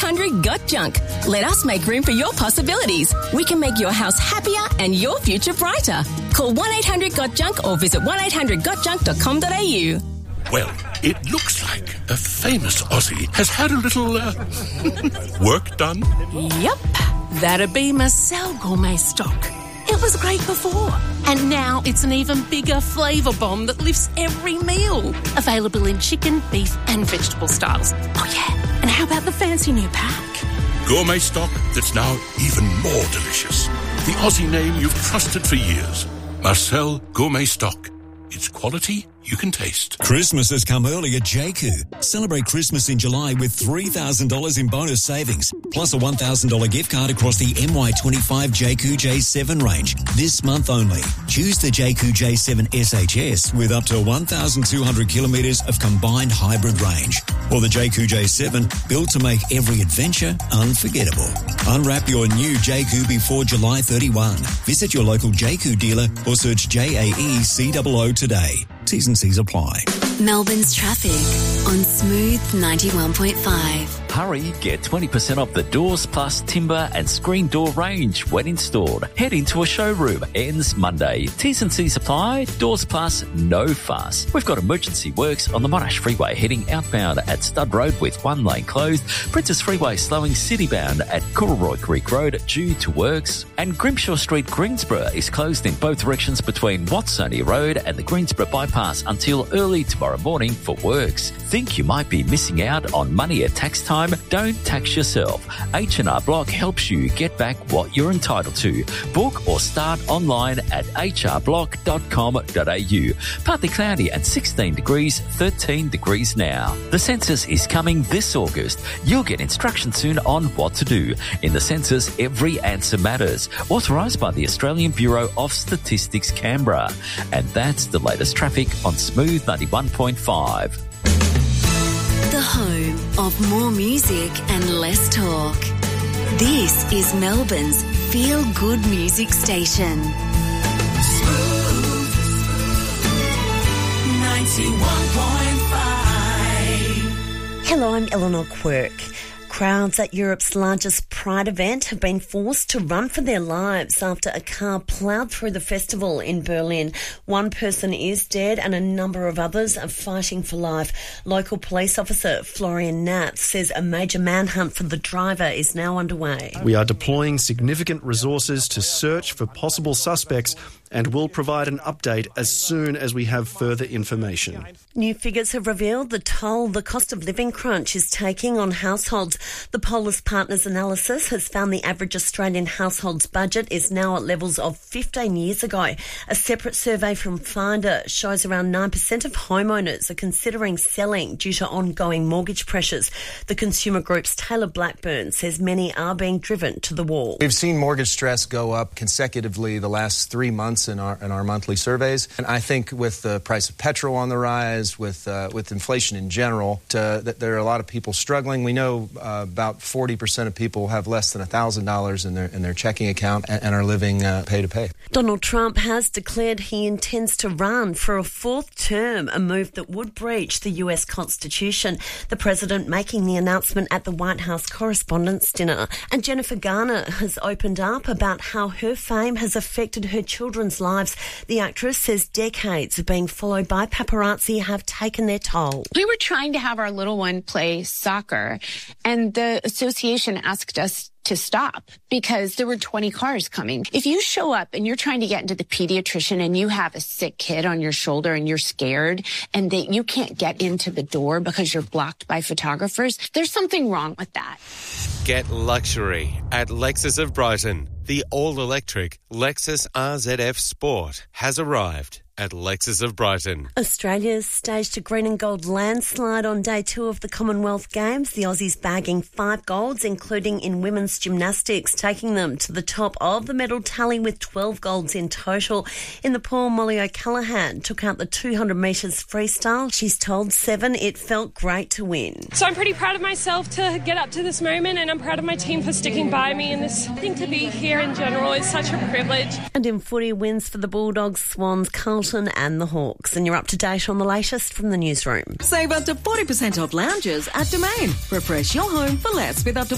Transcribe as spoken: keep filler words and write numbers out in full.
hundred got junk. Let us make room for your possibilities. We can make your house happier and your future brighter. Call one eight hundred got junk or visit one eight hundred got junk dot com dot a u. Well, it looks like a famous Aussie has had a little uh, work done. Yep, that'd be Marcel Gourmet Stock. It was great before, and now it's an even bigger flavour bomb that lifts every meal. Available in chicken, beef and vegetable styles. Oh yeah, and how about the fancy new pack? Gourmet stock that's now even more delicious. The Aussie name you've trusted for years. Marcel Gourmet Stock. It's quality you can taste. Christmas has come early at J Q. Celebrate Christmas in July with three thousand dollars in bonus savings, plus a one thousand dollars gift card across the M Y twenty-five J Q J seven range. This month only. Choose the J Q J seven S H S with up to one thousand two hundred kilometres of combined hybrid range. Or the J Q J seven, built to make every adventure unforgettable. Unwrap your new J Q before July thirty-first. Visit your local J Q dealer or search J A E C O O today. T's and C's apply. Melbourne's traffic on Smooth ninety-one point five. Hurry, get twenty percent off the Doors Plus timber and screen door range when installed. Head into a showroom. Ends Monday. T's and C's apply. Doors Plus, no fuss. We've got emergency works on the Monash Freeway heading outbound at Stud Road with one lane closed. Princess Freeway slowing citybound at Coolroy Creek Road due to works. And Grimshaw Street, Greensborough is closed in both directions between Watsonia Road and the Greensborough Bypass until early tomorrow morning for works. Think you might be missing out on money at tax time? Don't tax yourself. H and R Block helps you get back what you're entitled to. Book or start online at h r block dot com dot a u. Partly cloudy and sixteen degrees, thirteen degrees now. The census is coming this August. You'll get instructions soon on what to do. In the census, every answer matters. Authorised by the Australian Bureau of Statistics, Canberra. And that's the latest traffic on Smooth ninety-one point five. The home of more music and less talk. This is Melbourne's feel-good music station. Smooth ninety-one point five. Hello, I'm Eleanor Quirk. Crowds at Europe's largest Pride event have been forced to run for their lives after a car ploughed through the festival in Berlin. One person is dead and a number of others are fighting for life. Local police officer Florian Nath says a major manhunt for the driver is now underway. We are deploying significant resources to search for possible suspects and will provide an update as soon as we have further information. New figures have revealed the toll the cost of living crunch is taking on households. The Polis Partners analysis has found the average Australian household's budget is now at levels of fifteen years ago. A separate survey from Finder shows around nine percent of homeowners are considering selling due to ongoing mortgage pressures. The consumer group's Taylor Blackburn says many are being driven to the wall. We've seen mortgage stress go up consecutively the last three months in our in our monthly surveys. And I think with the price of petrol on the rise, with uh, with inflation in general, to, that there are a lot of people struggling. We know uh, about forty percent of people have less than one thousand dollars in their in their checking account and, and are living uh, pay to pay. Donald Trump has declared he intends to run for a fourth term, a move that would breach the U S Constitution. The president making the announcement at the White House Correspondents' Dinner. And Jennifer Garner has opened up about how her fame has affected her children's lives. The actress says decades of being followed by paparazzi have taken their toll. We were trying to have our little one play soccer, and the association asked us to stop because there were twenty cars coming. If you show up and you're trying to get into the pediatrician and you have a sick kid on your shoulder and you're scared and that you can't get into the door because you're blocked by photographers, there's something wrong with that. Get luxury at Lexus of Brighton. The all-electric Lexus R Z F Sport has arrived at Lexus of Brighton. Australia's staged a green and gold landslide on day two of the Commonwealth Games. The Aussies bagging five golds, including in women's gymnastics, taking them to the top of the medal tally with twelve golds in total. In the pool, Molly O'Callaghan took out the two hundred metres freestyle. She's told Seven it felt great to win. So I'm pretty proud of myself to get up to this moment, and I'm proud of my team for sticking by me. And this thing to be here in general is such a privilege. And in footy, wins for the Bulldogs, Swans, Carlton and the Hawks. And you're up to date on the latest from the newsroom. Save up to forty percent off lounges at Domain. Refresh your home for less with up to